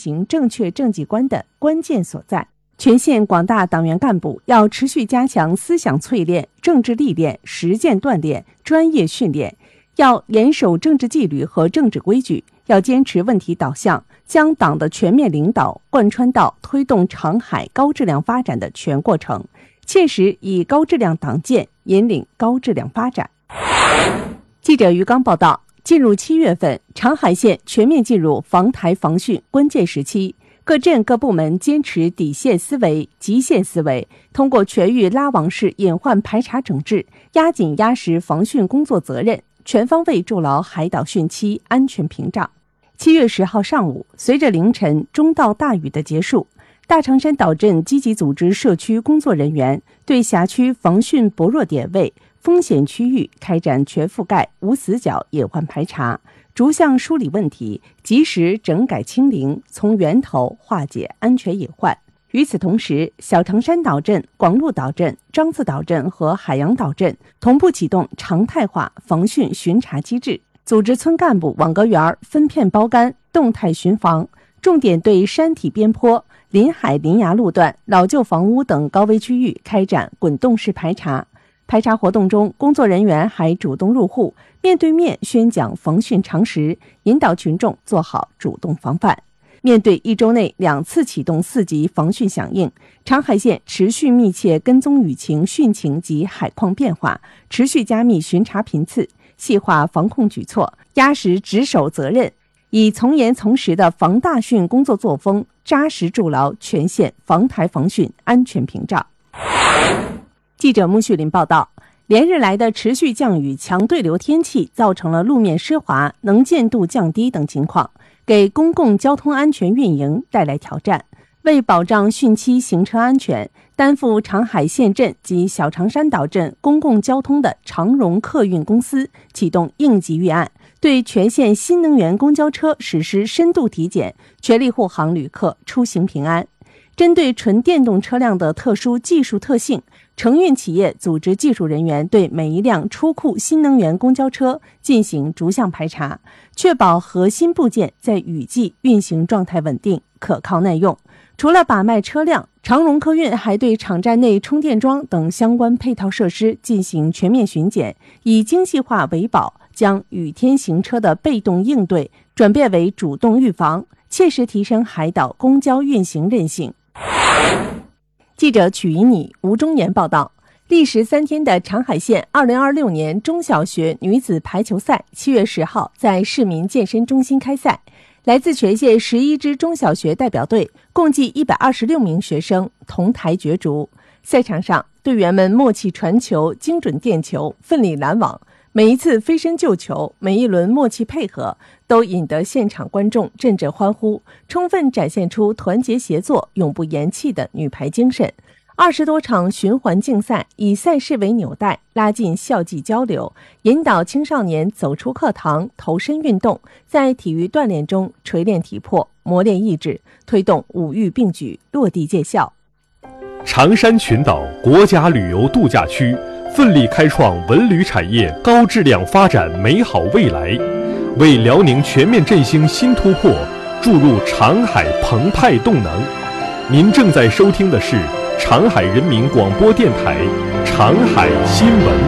行正确政绩观的关键所在。全县广大党员干部要持续加强思想淬炼、政治历练、实践锻炼、专业训练，要严守政治纪律和政治规矩，要坚持问题导向，将党的全面领导贯穿到推动长海高质量发展的全过程，切实以高质量党建引领高质量发展。记者于刚报道，进入7月份，长海县全面进入防台防汛关键时期，各镇各部门坚持底线思维、极限思维，通过全域拉网式隐患排查整治，压紧压实防汛工作责任，全方位筑牢海岛汛期安全屏障。7月10号上午，随着凌晨中到大雨的结束，大长山岛镇积极组织社区工作人员对辖区防汛薄弱点位、风险区域开展全覆盖、无死角隐患排查，逐项梳理问题，及时整改清零，从源头化解安全隐患。与此同时，小长山岛镇、广鹿岛镇、獐子岛镇和海洋岛镇同步启动常态化防汛巡查机制，组织村干部网格员分片包干，动态巡防，重点对山体边坡、临海临崖路段、老旧房屋等高危区域开展滚动式排查。排查活动中，工作人员还主动入户，面对面宣讲防汛常识，引导群众做好主动防范。面对1周内2次启动4级防汛响应，长海县持续密切跟踪雨情、汛情及海况变化，持续加密巡查频次，细化防控举措，压实值守责任，以从严从实的防大汛工作作风，扎实筑牢全县防台防汛安全屏障。记者穆旭林报道，连日来的持续降雨、强对流天气造成了路面湿滑、能见度降低等情况，给公共交通安全运营带来挑战。为保障汛期行车安全，担负长海县镇及小长山岛镇公共交通的长荣客运公司启动应急预案，对全县新能源公交车实施深度体检，全力护航旅客出行平安。针对纯电动车辆的特殊技术特性，承运企业组织技术人员对每一辆出库新能源公交车进行逐项排查，确保核心部件在雨季运行状态稳定、可靠耐用。除了把脉车辆，长荣客运还对场站内充电桩等相关配套设施进行全面巡检，以精细化维保，将雨天行车的被动应对转变为主动预防，切实提升海岛公交运行韧性。记者曲一拟、吴忠言报道，历时3天的长海县2026年中小学女子排球赛7月10号在市民健身中心开赛，来自全县11支中小学代表队，共计126名学生同台角逐。赛场上，队员们默契传球、精准垫球、奋力拦网，每一次飞身救球，每一轮默契配合，都引得现场观众阵阵欢呼，充分展现出团结协作、永不言弃的女排精神。20多场循环竞赛以赛事为纽带，拉近校际交流，引导青少年走出课堂，投身运动，在体育锻炼中锤炼体魄，磨练意志，推动五育并举，落地见效。 长山群岛国家旅游度假区奋力开创文旅产业高质量发展美好未来，为辽宁全面振兴新突破注入长海澎湃动能。您正在收听的是长海人民广播电台长海新闻。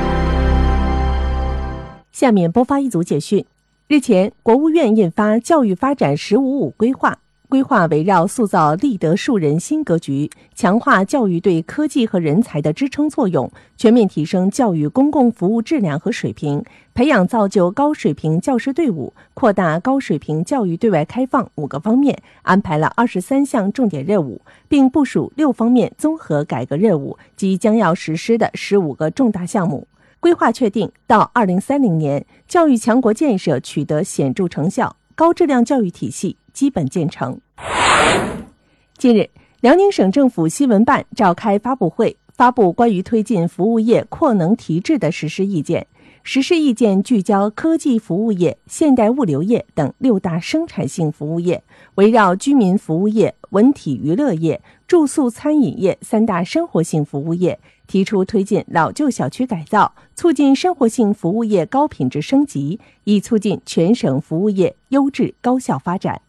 下面播发一组简讯。日前，国务院印发《教育发展“15+5”规划》，规划围绕塑造立德树人新格局，强化教育对科技和人才的支撑作用，全面提升教育公共服务质量和水平，培养造就高水平教师队伍，扩大高水平教育对外开放5个方面，安排了23项重点任务，并部署6方面综合改革任务及将要实施的15个重大项目。规划确定，到2030年，教育强国建设取得显著成效，高质量教育体系基本建成。近日，辽宁省政府新闻办召开发布会，发布关于推进服务业扩能提质的实施意见。实施意见聚焦科技服务业、现代物流业等6大生产性服务业，围绕居民服务业、文体娱乐业、住宿餐饮业3大生活性服务业，提出推进老旧小区改造，促进生活性服务业高品质升级，以促进全省服务业优质高效发展。